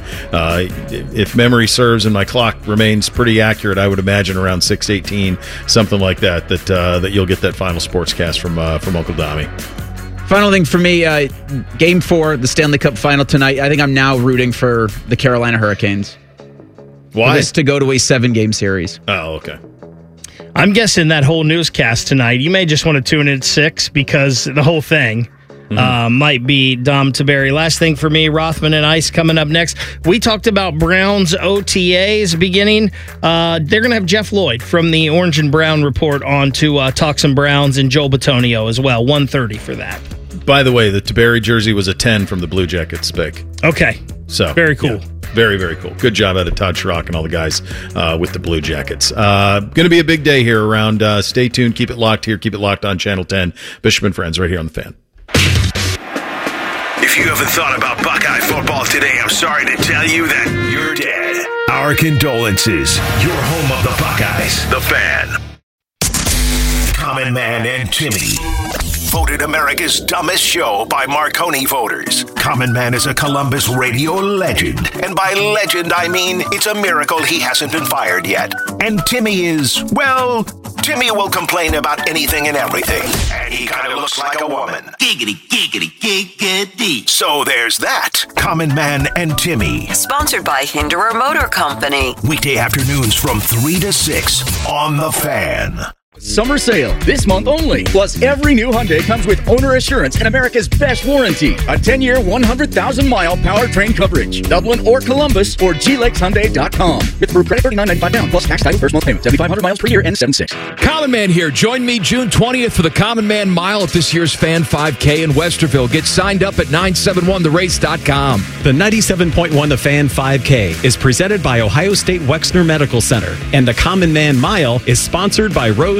Speaker 1: If memory serves and my clock remains pretty accurate, I would imagine around 6:18, something like that you'll get that final sportscast from Uncle Dommy.
Speaker 7: Final thing for me, Game 4, the Stanley Cup Final tonight. I think I'm now rooting for the Carolina Hurricanes.
Speaker 1: Why?
Speaker 7: For this to go to a 7-game series.
Speaker 1: Oh, okay.
Speaker 9: I'm guessing that whole newscast tonight, you may just want to tune in at 6 because the whole thing might be Dom Taberi. Last thing for me, Rothman and Ice coming up next. We talked about Browns OTAs beginning. They're going to have Jeff Lloyd from the Orange and Brown Report on to talk some Browns, and Joel Batonio as well. 1:30 for that.
Speaker 1: By the way, the Taberi jersey was a 10 from the Blue Jackets pick.
Speaker 9: Okay.
Speaker 1: So
Speaker 9: very cool.
Speaker 1: Yeah, very, very cool. Good job out of Todd Schrock and all the guys with the Blue Jackets. Going to be a big day here around. Stay tuned. Keep it locked here. Keep it locked on Channel 10. Bishop and Friends right here on The Fan.
Speaker 4: If you haven't thought about Buckeye football today, I'm sorry to tell you that you're dead. Our condolences. Your home of the Buckeyes. The Fan. Common Man and Timmy. Voted America's dumbest show by Marconi voters. Common Man is a Columbus radio legend. And by legend, I mean it's a miracle he hasn't been fired yet. And Timmy is, well, Timmy will complain about anything and everything. And he kind of looks like a woman. Giggity, giggity, giggity. So there's that. Common Man and Timmy.
Speaker 6: Sponsored by Hinderer Motor Company.
Speaker 4: Weekday afternoons from 3 to 6 on The Fan.
Speaker 10: Summer sale, this month only. Plus, every new Hyundai comes with owner assurance and America's best warranty. A 10-year, 100,000-mile powertrain coverage. Dublin or Columbus or GLakesHyundai.com. With approved credit $39.95 down, plus tax title first month payment. 7,500 miles per year and 7.6.
Speaker 11: Common Man here. Join me June 20th for the Common Man Mile at this year's Fan 5K in Westerville. Get signed up at 971therace.com.
Speaker 13: The 97.1 The Fan 5K is presented by Ohio State Wexner Medical Center. And the Common Man Mile is sponsored by Rose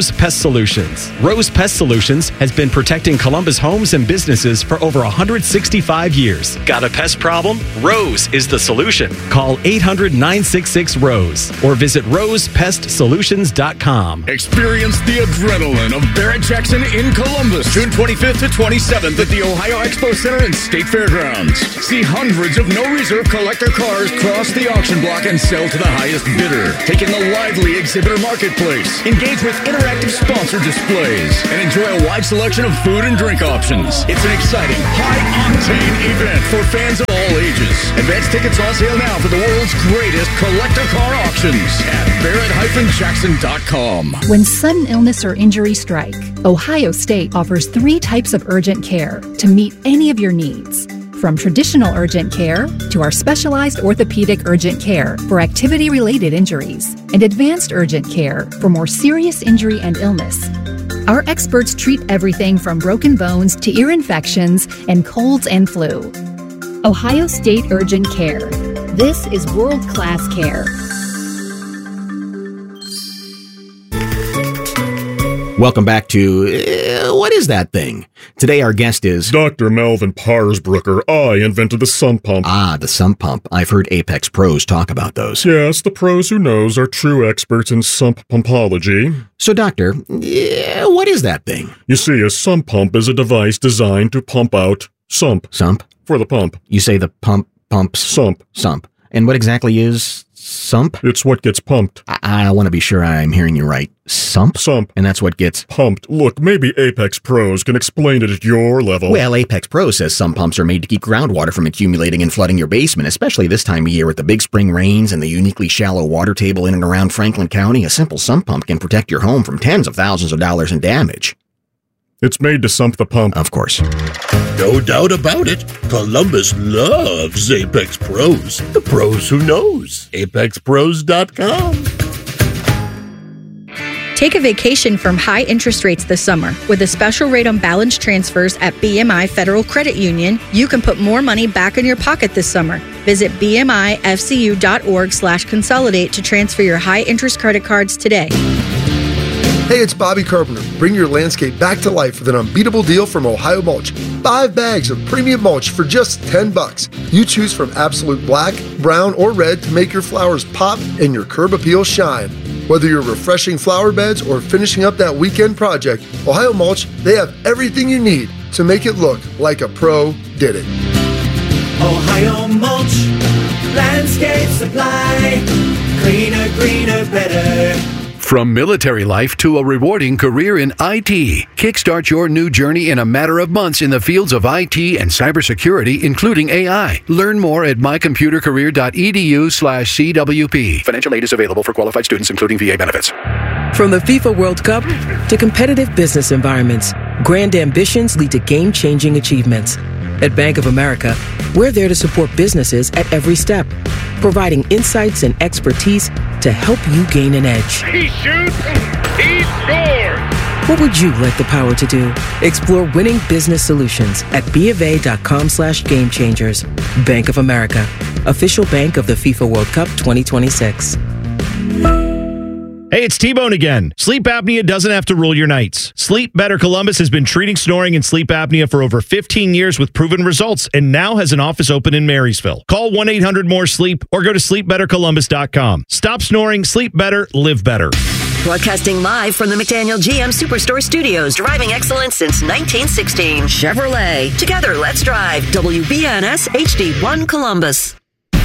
Speaker 13: Rose Pest Solutions. Rose Pest Solutions has been protecting Columbus homes and businesses for over 165 years. Got a pest problem? Rose is the solution. Call 800-966-ROSE or visit rosepestsolutions.com.
Speaker 10: Experience the adrenaline of Barrett Jackson in Columbus, June 25th to 27th at the Ohio Expo Center and State Fairgrounds. See hundreds of no-reserve collector cars cross the auction block and sell to the highest bidder. Take in the lively exhibitor marketplace. Engage with interactive sponsor displays and enjoy a wide selection of food and drink options. It's an exciting, high-octane event for fans of all ages. Advance tickets on sale now for the world's greatest collector car auctions at Barrett-Jackson.com.
Speaker 8: When sudden illness or injury strike, Ohio State offers 3 types of urgent care to meet any of your needs. From traditional urgent care to our specialized orthopedic urgent care for activity-related injuries and advanced urgent care for more serious injury and illness. Our experts treat everything from broken bones to ear infections and colds and flu. Ohio State Urgent Care. This is world-class care.
Speaker 14: Welcome back to What is That Thing? Today our guest is
Speaker 15: Dr. Melvin Parsbrucker. I invented the sump pump.
Speaker 14: Ah, the sump pump. I've heard Apex pros talk about those.
Speaker 15: Yes, the pros who knows are true experts in sump pumpology.
Speaker 14: So, doctor, what is that thing?
Speaker 15: You see, a sump pump is a device designed to pump out sump.
Speaker 14: Sump?
Speaker 15: For the pump.
Speaker 14: You say the pump pumps?
Speaker 15: Sump.
Speaker 14: Sump. And what exactly is sump?
Speaker 15: It's what gets pumped.
Speaker 14: I want to be sure I'm hearing you right. Sump?
Speaker 15: Sump.
Speaker 14: And that's what gets
Speaker 15: pumped. Look, maybe Apex Pros can explain it at your level.
Speaker 14: Well, Apex Pros says some pumps are made to keep groundwater from accumulating and flooding your basement, especially this time of year with the big spring rains and the uniquely shallow water table in and around Franklin County. A simple sump pump can protect your home from tens of thousands of dollars in damage.
Speaker 15: It's made to sump the pump.
Speaker 14: Of course.
Speaker 17: No doubt about it. Columbus loves Apex Pros. The pros who knows. ApexPros.com.
Speaker 18: Take a vacation from high interest rates this summer. With a special rate on balance transfers at BMI Federal Credit Union, you can put more money back in your pocket this summer. Visit bmifcu.org/consolidate to transfer your high interest credit cards today.
Speaker 19: Hey, it's Bobby Carpenter. Bring your landscape back to life with an unbeatable deal from Ohio Mulch. 5 bags of premium mulch for just $10. You choose from absolute black, brown, or red to make your flowers pop and your curb appeal shine. Whether you're refreshing flower beds or finishing up that weekend project, Ohio Mulch, they have everything you need to make it look like a pro did it.
Speaker 20: Ohio Mulch, landscape supply, cleaner, greener, better.
Speaker 21: From military life to a rewarding career in IT, kickstart your new journey in a matter of months in the fields of IT and cybersecurity, including AI. Learn more at mycomputercareer.edu/CWP. Financial aid is available for qualified students, including VA benefits.
Speaker 22: From the FIFA World Cup to competitive business environments, grand ambitions lead to game-changing achievements. At Bank of America, we're there to support businesses at every step, providing insights and expertise to help you gain an edge.
Speaker 20: He shoots, he scores!
Speaker 22: What would you like the power to do? Explore winning business solutions at BofA.com/gamechangers. Bank of America, official bank of the FIFA World Cup 2026.
Speaker 21: Hey, it's T-Bone again. Sleep apnea doesn't have to rule your nights. Sleep Better Columbus has been treating snoring and sleep apnea for over 15 years with proven results and now has an office open in Marysville. Call 1-800-MORE-SLEEP or go to sleepbettercolumbus.com. Stop snoring, sleep better, live better.
Speaker 6: Broadcasting live from the McDaniel GM Superstore Studios. Driving excellence since 1916. Chevrolet. Together, let's drive. WBNS HD1 Columbus.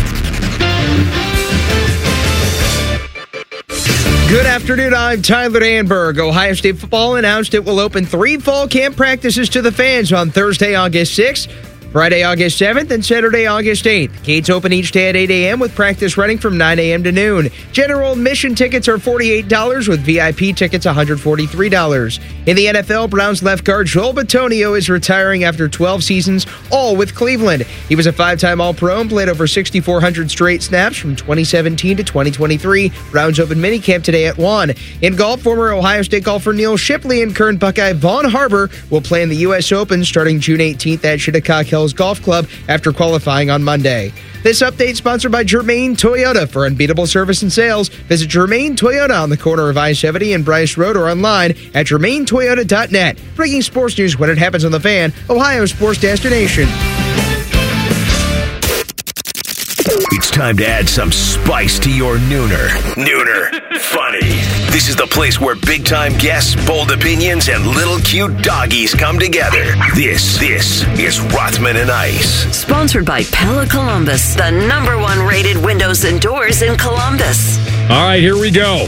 Speaker 23: Good afternoon, I'm Tyler Anberg. Ohio State football announced it will open 3 fall camp practices to the fans on Thursday, August 6th, Friday, August 7th, and Saturday, August 8th. Gates open each day at 8 a.m. with practice running from 9 a.m. to noon. General admission tickets are $48 with VIP tickets $143. In the NFL, Browns left guard Joel Bitonio is retiring after 12 seasons, all with Cleveland. He was a 5-time All-Pro and played over 6,400 straight snaps from 2017 to 2023. Browns open minicamp today at 1. In golf, former Ohio State golfer Neil Shipley and current Buckeye Vaughn Harbor will play in the U.S. Open starting June 18th at Shinnecock Hills Golf Club after qualifying on Monday. This update sponsored by Germain Toyota. For unbeatable service and sales, visit Germain Toyota on the corner of I-70 and Bryce Road or online at germaintoyota.net. Breaking sports news when it happens on The Fan, Ohio's sports destination.
Speaker 4: It's time to add some spice to your nooner. Nooner Funny. This is the place where big-time guests, bold opinions, and little cute doggies come together. This is Rothman and Ice.
Speaker 6: Sponsored by Pella Columbus, the #1 rated windows and doors in Columbus.
Speaker 2: All right, here we go.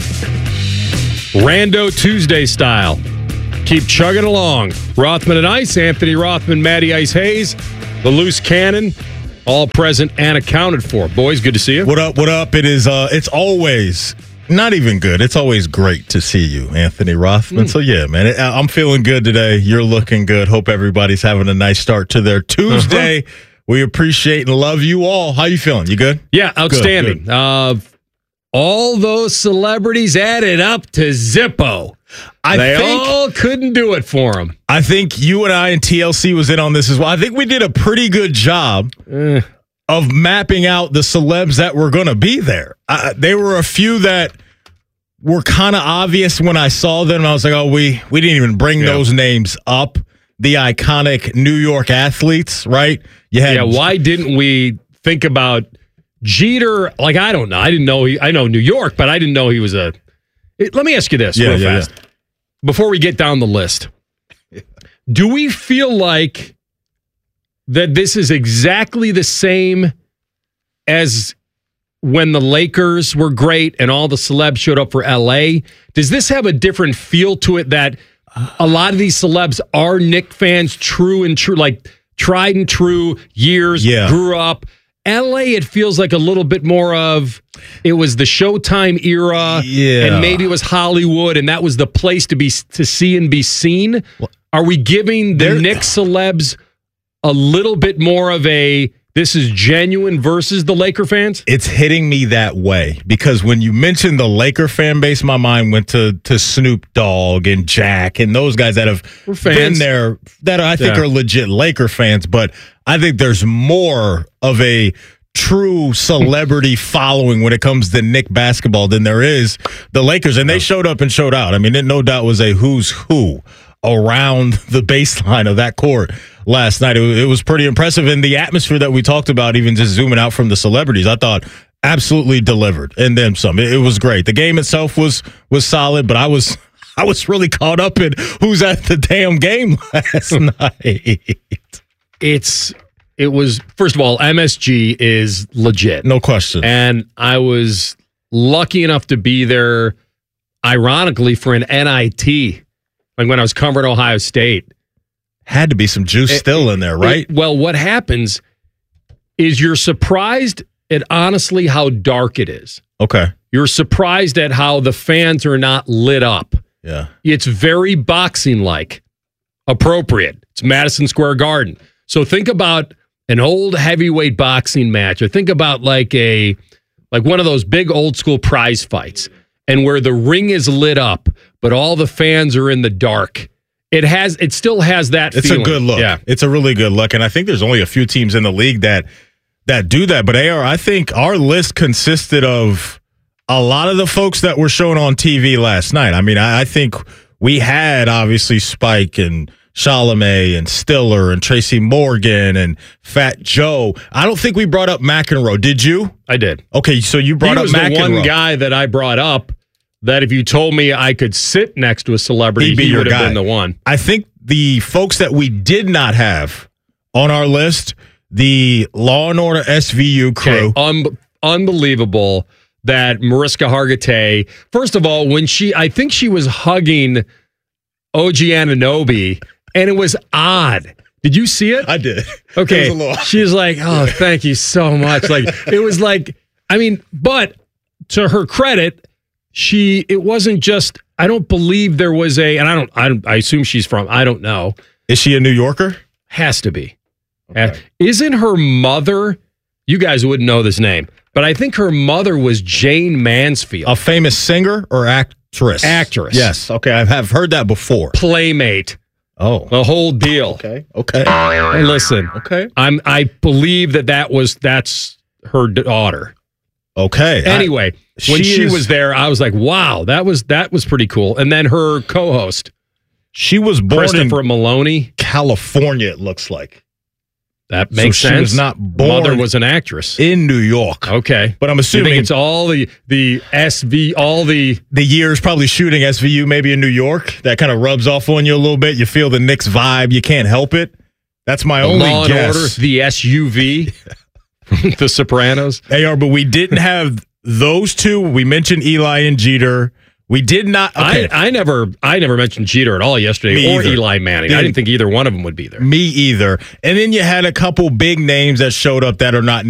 Speaker 2: Rando Tuesday style. Keep chugging along. Rothman and Ice, Anthony Rothman, Matty Ice Hayes, the loose cannon, all present and accounted for. Boys, good to see you.
Speaker 12: What up, what up? It is, it's always, not even good, it's always great to see you, Anthony Rothman. So, yeah, man, I'm feeling good today. You're looking good. Hope everybody's having a nice start to their Tuesday. We appreciate and love you all. How you feeling? You good?
Speaker 2: Yeah, outstanding.
Speaker 12: Good.
Speaker 2: All those celebrities added up to Zippo. They all couldn't do it for him.
Speaker 12: I think you and I and TLC was in on this as well. I think we did a pretty good job of mapping out the celebs that were going to be there. There were a few that were kind of obvious when I saw them. I was like, oh, we didn't even bring those names up. The iconic New York athletes, right?
Speaker 2: Why didn't we think about Jeter? Like, I don't know. I didn't know I know New York, but I didn't know he was a... Let me ask you this real fast. Before we get down the list, do we feel like that this is exactly the same as when the Lakers were great and all the celebs showed up for LA? Does this have a different feel to it that a lot of these celebs are Knick fans, like tried and true, years, grew up? LA, it feels like a little bit more of, it was the Showtime era, and maybe it was Hollywood, and that was the place to see and be seen. Are we giving the Knicks celebs a little bit more of a, this is genuine versus the Laker fans?
Speaker 12: It's hitting me that way, because when you mentioned the Laker fan base, my mind went to Snoop Dogg and Jack and those guys that have been there, that I think are legit Laker fans, but I think there's more of a true celebrity following when it comes to Knick basketball than there is the Lakers. And they showed up and showed out. I mean, it no doubt was a who's who around the baseline of that court last night. It was pretty impressive. And the atmosphere that we talked about, even just zooming out from the celebrities, I thought absolutely delivered. And then some. It was great. The game itself was solid, but I was really caught up in who's at the damn game last night.
Speaker 2: It was, first of all, MSG is legit.
Speaker 12: No question.
Speaker 2: And I was lucky enough to be there, ironically, for an NIT, like when I was covering Ohio State.
Speaker 12: Had to be some juice still in there, right?
Speaker 2: Well, what happens is you're surprised at honestly how dark it is.
Speaker 12: Okay.
Speaker 2: You're surprised at how the fans are not lit up.
Speaker 12: Yeah.
Speaker 2: It's very boxing-like, appropriate. It's Madison Square Garden. So think about an old heavyweight boxing match, or think about like one of those big old school prize fights, and where the ring is lit up, but all the fans are in the dark. It still has that feeling.
Speaker 12: It's a good look.
Speaker 2: Yeah.
Speaker 12: It's a really good look. And I think there's only a few teams in the league that do that. But I think our list consisted of a lot of the folks that were shown on TV last night. I mean, I think we had obviously Spike and Chalamet and Stiller and Tracy Morgan and Fat Joe. I don't think we brought up McEnroe. Did you?
Speaker 2: I did.
Speaker 12: Okay, so you brought up McEnroe.
Speaker 2: He was the one guy that I brought up that if you told me I could sit next to a celebrity, he would have been the one.
Speaker 12: I think the folks that we did not have on our list, the Law and Order SVU crew.
Speaker 2: Okay, unbelievable that Mariska Hargitay, first of all, I think she was hugging OG Anunoby, and it was odd. Did you see it?
Speaker 12: I did.
Speaker 2: Okay. She was like, oh, thank you so much. Like, it was like, I mean, but to her credit, it wasn't just, I don't believe there was and I assume she's from, I don't know.
Speaker 12: Is she a New Yorker?
Speaker 2: Has to be. Okay. Isn't her mother, you guys wouldn't know this name, but I think her mother was Jane Mansfield.
Speaker 12: A famous singer or actress?
Speaker 2: Actress.
Speaker 12: Yes. Okay. I have heard that before.
Speaker 2: Playmate.
Speaker 12: Oh.
Speaker 2: The whole deal.
Speaker 12: Okay.
Speaker 2: Hey, listen.
Speaker 12: Okay.
Speaker 2: I believe that's her daughter.
Speaker 12: Okay.
Speaker 2: Anyway, when she was there, I was like, wow, that was pretty cool. And then her co-host.
Speaker 12: She was born
Speaker 2: Christopher Maloney.
Speaker 12: California, it looks like.
Speaker 2: That makes sense.
Speaker 12: She was not born.
Speaker 2: Mother was an actress
Speaker 12: in New York.
Speaker 2: Okay,
Speaker 12: but I'm assuming
Speaker 2: you think it's all the SV, all the
Speaker 12: years probably shooting SVU, maybe in New York. That kind of rubs off on you a little bit. You feel the Knicks vibe. You can't help it. That's my only
Speaker 2: Law
Speaker 12: guess.
Speaker 2: And Order, the SUV, The Sopranos.
Speaker 12: But we didn't have those two. We mentioned Eli and Jeter. We did not. Okay.
Speaker 2: I never mentioned Jeter at all yesterday, or Eli Manning. I didn't think either one of them would be there.
Speaker 12: Me either. And then you had a couple big names that showed up that are not